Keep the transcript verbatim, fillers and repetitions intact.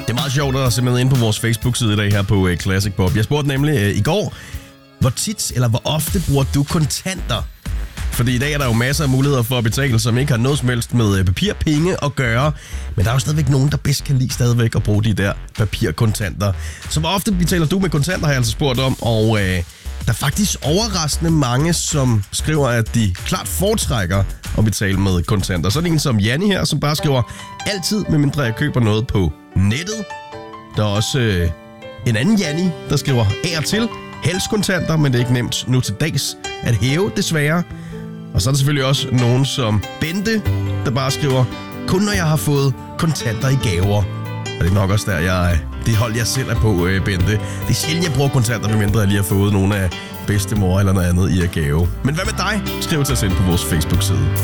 Det er meget sjovt at se med ind på vores Facebook-side i dag her på uh, Classic Pop. Jeg spurgte nemlig uh, i går, hvor tit eller hvor ofte bruger du kontanter? Fordi i dag er der jo masser af muligheder for at betale, som ikke har noget som helst med uh, papirpenge at gøre. Men der er jo stadigvæk nogen, der bedst kan lide stadigvæk at bruge de der papirkontanter. Så hvor ofte betaler du med kontanter, har jeg altså spurgt om, og uh, der er faktisk overraskende mange, som skriver, at de klart foretrækker at betale med kontanter. Så er det en som Janni her, som bare skriver, altid medmindre jeg køber noget på nettet. Der er også øh, en anden Janni, der skriver af og til, helst kontanter, men det er ikke nemt nu til dags at hæve, desværre. Og så er der selvfølgelig også nogen som Bente, der bare skriver, kun når jeg har fået kontanter i gaver. Og det er nok også der, jeg, det hold jeg selv er på, øh, Bente. Det er sjældent, jeg bruger kontanter, medmindre jeg lige har fået nogle af bedstemor eller noget andet i at gave. Men hvad med dig? Skriv til os ind på vores Facebook-side.